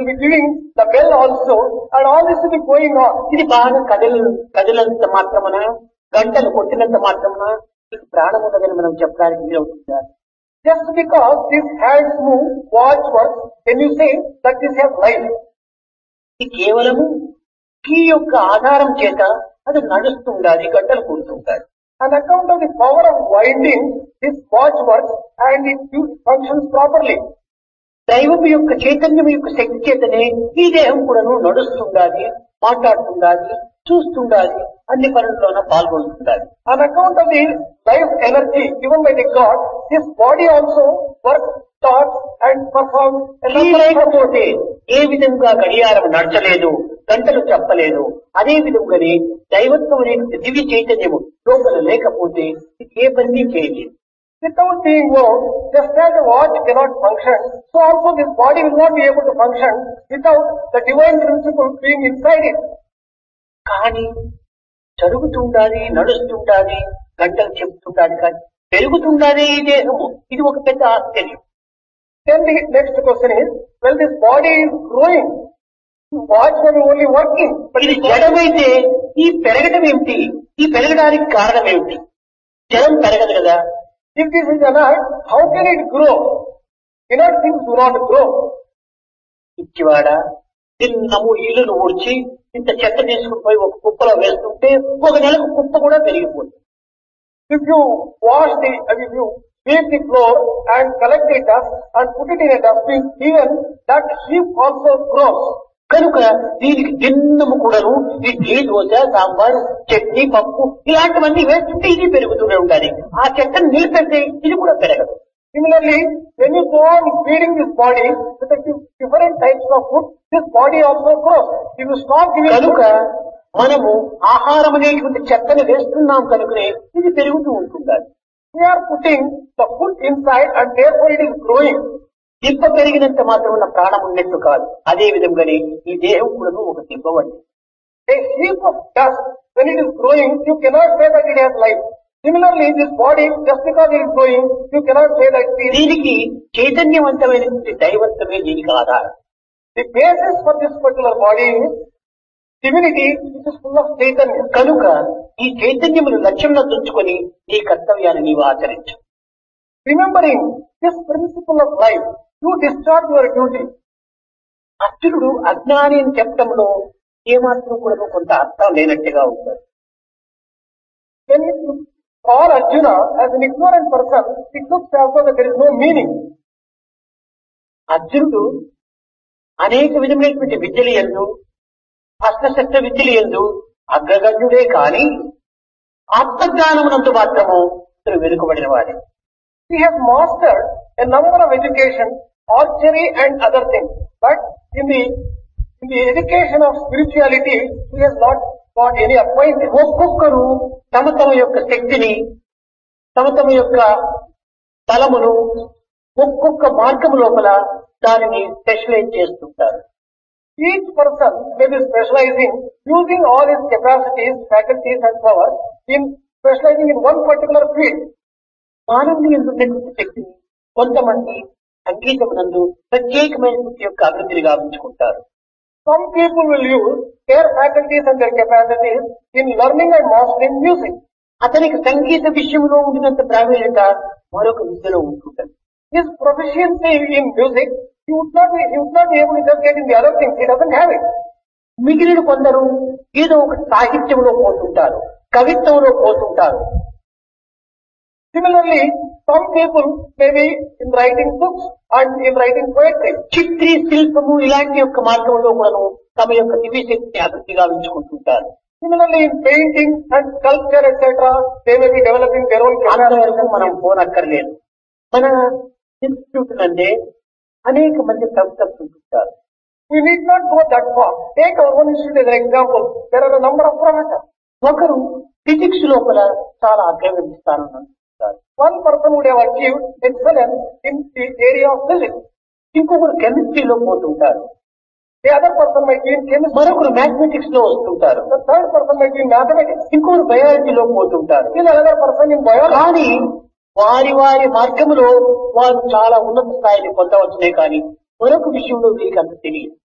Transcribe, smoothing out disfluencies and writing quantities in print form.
to be giving the bell also, and all this will be going on. ఇది బాగా కదిలంత మాత్రమున గంటలు కొట్టినంత మాత్రమున ఇది ప్రాణం ఉన్నదని మనం చెప్పడానికి వీలవుతుందా? Just because these hands move, watch works, then you say that this has life. ఇది కేవలము కీ యొక్క ఆధారం చేత అది నడుస్తుండాలి, గంటలు కొడుతుంటారు. On account of the power of winding, this watch works and it functions properly. దైవము యొక్క చైతన్యం యొక్క శక్తి చేతనే ఈ దేహం కూడాను నడుస్తుండాలి, మాట్లాడుతుండాలి, చూస్తుండాలి, అన్ని పనుల్లోన పాల్గొంటుండాలి. On account of the life energy given by the God, this body also works, talks and performs. లేకపోతే ఏ విధంగా గడియారం నడచలేదు, గంటలు చెప్పలేదు, అదే విధంగానే దైవత్వం అనే దివ్య చైతన్యము లోపల లేకపోతే ఇది ఏ పని చేయలేదు. Without being wound, just as the watch cannot function, so also this body will not be able to function without the divine principle being inside it. కానీ జరుగుతుండాలి, నడుస్తుండాలి, గంటలు చెప్తుండాలి, కానీ పెరుగుతుండాలి ఈ దేహము. ఇది ఒక పెద్ద ఆశ్చర్యం. Then the next question is, well, this body is growing. Watch was only working. But ఇది జడమైతే ఈ పెరగడం ఏమిటి? ఈ పెరగడానికి కారణం ఏమిటి? జడం పెరగదు కదా. if this is inert, how can it grow? Inert things do not grow. ఇచ్చివాడ నిన్నము ఇల్లును ఊడ్చి ఇంత చెత్త తీసుకుని పోయి ఒక కుప్పలో వేస్తుంటే ఒక నెలకు కుప్ప కూడా పెరిగిపోతుంది. If you sweep the floor and collect the dust and put it in a dustbin, even that heap also grows. కనుక దీనికి దిన్నము కూడాను ఇడ్లీ, దోశ, సాంబార్, చట్నీ, పప్పు ఇలాంటివన్నీ వేస్తుంటే ఇది పెరుగుతూనే ఉండాలి. ఆ చెత్తను నిలిపేస్తే ఇది కూడా పెరగదు. Similarly, when you go on feeding this body with the different types of food, this body also grows. If you stop giving కనుక మనము ఆహారం అనేటువంటి చెత్తను వేస్తున్నాం కనుకనే ఇది పెరుగుతూ ఉంటుండాలి. we are putting the food inside and therefore it is growing. దిబ్బ పెరిగినంత మాత్రం ఉన్న ప్రాణం ఉన్నట్టు కాదు. అదే విధంగానే ఈ దేహం కూడా ఒక దిబ్బ వంటి. A heap of dust, when it is growing, you cannot say that it has life. Similarly, this body, just because it is growing, you cannot say that it is. దీనికి చైతన్యవంతమైనటువంటి దైవత్వమే దీనికి ఆధారం. The basis for this particular body is divinity, which is full of Chaitanya. కనుక ఈ చైతన్యమును లక్ష్యంలో ఉంచుకొని నీ కర్తవ్యాన్ని నీవు ఆచరించు. Remembering this principle of life, you discharge your duty. అర్జునుడు అజ్ఞాని అని చెప్పడంలో ఏమాత్రం కూడా కొంత అర్థం లేనట్టుగా ఉంటాడు. When you call Arjuna as an ignorant person, it looks as though that there is no meaning. అర్జునుడు అనేక విధమైనటువంటి విద్యలు యందు, అస్త్రశస్త్ర విద్యలు యందు అగ్రగణ్యుడే కాని ఆత్మజ్ఞానమునందు మాత్రము ఇతను వెనుకబడిన వాడే. He has mastered a number of education, archery and other things. But in the education of spirituality, he has not got any appointment. ఒక్కొక్కరు తమ తమ యొక్క శక్తిని, తమ తమ యొక్క బలమును ఒక్కొక్క మార్గము లోపల దానిని స్పెషలైజ్ చేస్తుంటారు. Each person may be specializing, using all his capacities, faculties and powers in specializing in one particular field. మానవుని ఎందున్నటువంటి శక్తిని కొంతమంది సంగీతమునందు ప్రత్యేకమైనటువంటి యొక్క అభివృద్ధిని గావించుకుంటారు. Some people will use their faculties and their capacities in learning and mastering music. అతనికి సంగీత విషయంలో ఉండినంత ప్రావీణ్యత మరొక విద్యలో ఉంటుంటుంది. His proficiency in music, he would not be able to just get in the other things. He doesn't have it. మిగిలిన కొందరు ఏదో ఒక సాహిత్యంలో పోతుంటారు, కవిత్వంలో పోతుంటారు. Similarly, some people may be in writing books and in writing poetry. చిత్రీ, శిల్పము ఇలాంటి యొక్క మార్గంలో కూడాను తమ యొక్క దివ్య శక్తిని అభివృద్ధి గావించుకుంటుంటారు. Similarly, in painting and sculpture, etc., they may be developing their own అంతవరకు capacities. మనం పోనక్కర్లేదు. మన ఇన్స్టిట్యూట్ నందే అనేక మంది ప్రొఫెసర్స్ ఉంటుంటారు. We need not go that far. Take our own institute as an example. There are a number of professors. ఒకరు physics లోపల చాలా అగ్రగణ్య స్థానంలో ఉంటారు. One person would have achieved excellence in the area of physics. ఇంకొకరు కెమిస్ట్రీలో పోతుంటారు. The other person might be in chemistry. మరొకరు mathematics లో వస్తుంటారు. The third person might be in mathematics. ఇంకొకరు బయాలజీలో పోతుంటారు. Still another person in biology. కానీ వారి వారి మార్గంలో వారు చాలా ఉన్నత స్థాయిని పొందవచ్చునే కానీ మరొక విషయంలో వీరికి అంత తెలియదు.